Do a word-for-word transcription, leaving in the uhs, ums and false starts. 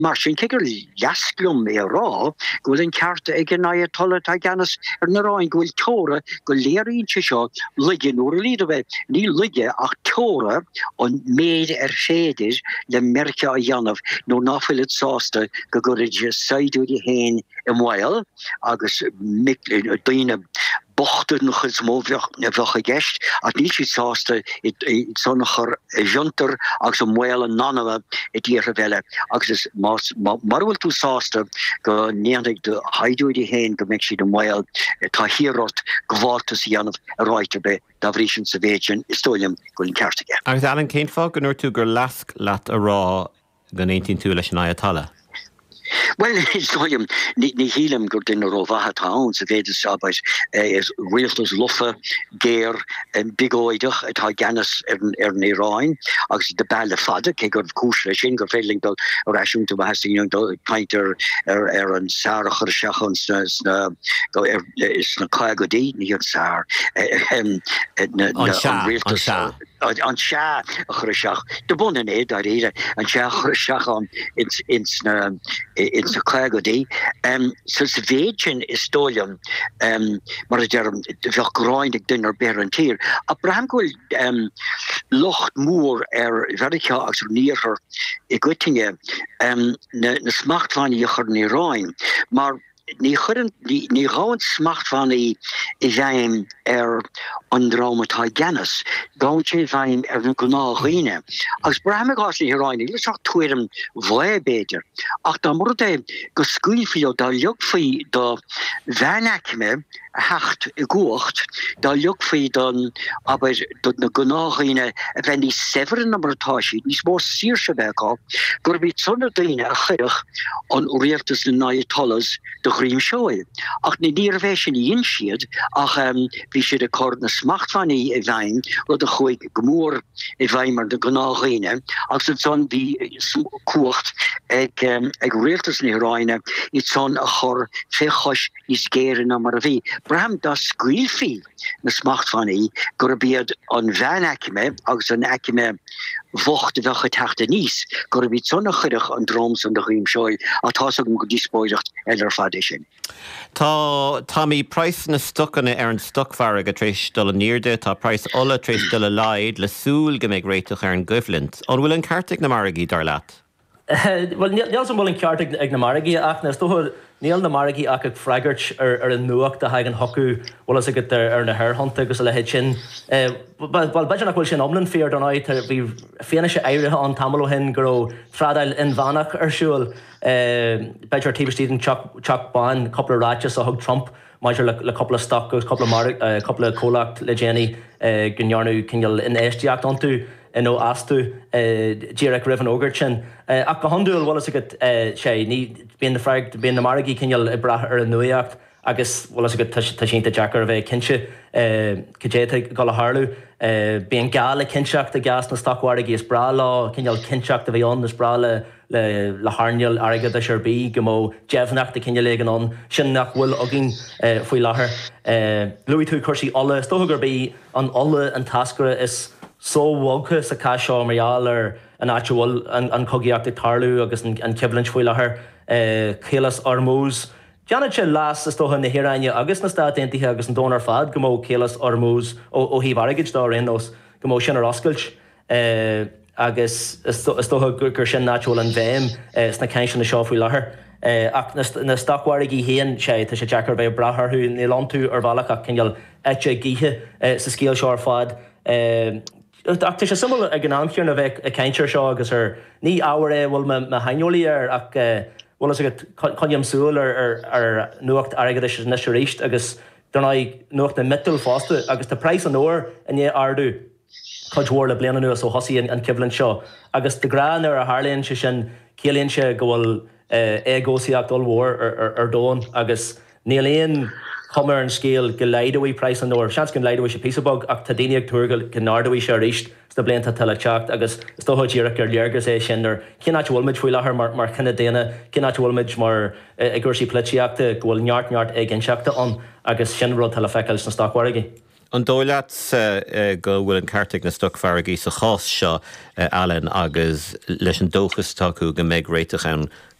mar sin kegur jasklum mé rá go in karte ag na tolle gannas er na rain goil tore go lerin seo ligge nor líbe ní ligge ach tore on méid er séidir le merke a Janf no nafil het sáste go go seidú die heen im weil agus mik dine bochten nog eens móvech gest at ní sáste it sonnacher junter agus som weil nanwe het hier welle agus marwel to sáste go neig de haidú die heen go mek de weil ta hierrot gwartus Janf reite be davrischen Savation istolium go in kertige. Agus Alan Keinfog gur tú gur lask lat a rá gan eighteen tú leis na talla. Well, historium ni ni hilem gur den rovaha town se vedes sabais is realtors loffe gear en bigoidig het ha gannis er er ne rein agus de balle fader ke gur koesle sin gur feeling dat ration to has you know painter er er an sarger schachons na go er is na kagodi ni sar em on realtors an sha chrisach de bonnen e daar ide an sha chrisach an ins ins na ins a kagodi um so se vegen istolium um mar der veel groindig dunner berenteer Abraham go um locht moer er verika as neer ik gotinge um ne ne smacht van je ne rein maar ni chudden ni ni gaan smacht van die zijn er andromet hygienus don't je zijn er een konagine als Abraham gas hierin je zag tweedem veel beter ach dan moet hij geskuil veel dat juk voor de vanakme hacht gocht dat juk voor dan aber dat de konagine wenn die severen nummer tashi die spoor siersche werk går bit zonder dine gerig on oriëntes de naie tolles de griem show ach nie die version inschied ach um, wie se de kordne smacht van die wijn wat de gooi gemoor e weimer de konagine als het zon die kocht ik um, ik oriëntes nie reine iets on a chor fechos is gere na maar wie Bram das squeefy de smacht van die går beed on van akme als een akme vocht wel getachte nies går bit zonnegerig aan drooms en de griem show at has ook go dispoicht eller fadation Tá Tommy Price na stuckana ar an stuckfar go trééis dul nearde tá Price ola trééis dul leid le súl go méid réiteach ar an goflint an bhfuil an cartig na margaí dar leat. Well níl an bhfuil an cartig ag na margaí ach na stohar níl na margaí ach ag freigart ar ar an nuach a haig an hocu bhil as go ar na hairhananta agus le head sin bhil beidir nach bhfuil sin omlan féar don áid bhí féana sé éirithe an tamil hin gur tradail in bhanach ar siúil beidir tíbtíad an Chuck Ban couple of ráiteas a thug Trump maidir le couple of stock couple of couple of cólacht le Jenny gonnearnú cinneal in éisteacht antú in ó asú Díreach Rivan Ogerchin ach go handúil bhil a go sé ní bíon na freig bíon na margaí cinneal i brath ar an nuacht agus bhil a go taisiínta Jackar a bheith cinse codéta go le Harlú bíon gála cinseach a gas na stockhairigí is bra lá cinneal cinseach a bhí an is bra le le le harneal aige de serbí go mó jefnach de cinne le an sin nach bhfuil agin faoi láthair Louis tú chuirsí alle stogur bí an alle an tascara is so wogcha sa caiisio marall ar an actual an cogiacht de tarlú agus an ciblann faoi láthair chélas armús Janet se las is stocha na hiraine agus na státaintaithe agus an dónar fad go mó chélas armús ó hí bharigid dá rénos go mó sin ar oscailt agus is stocha gur sin natural an bhéim sna caiin na seo faoi láthair ach na stockhairigí héan sé tá sé Jackar bheith bratharthú ní lantú ar bhealach ach cinneal éite gíthe sa scéal seo ar fad ach tá sé sum ag an amcear na bheith a ceintear seo agus ar ní áhar é bhfuil me hainolaí ar ach bhfuil a chuim súil ar nuacht aige is na réist agus donna nuacht na mital fásta agus tá preis an nóir in é ardú chuidhór le blianana nuas ó hosaí an ciblann seo agus de grán ar a Harlaíonn se sin céalaonn se go bhfuil égósaíocht dul mhór ar dóin agus níl Hummer and scale go leidehí price an nóir seans gon leidehí sé písabog ach tá daine ag tuairgeil go nárdahí sé ríist sta blianta teleteacht agus stothidíach ar leargus é sin ar cinnáit bhfuilmid faoi láthair mar mar chuna déine cinnáit bhfuilmid mar ag gcuirsí pleitiíachta go bhfuil neart neart ag inseachta an agus sinró telefeiceil na stockhairigí. An dóileat go bhfuil an cartig na stochfaragaí sa chás seo Alan agus leis an dóchas taú go méid réiteach an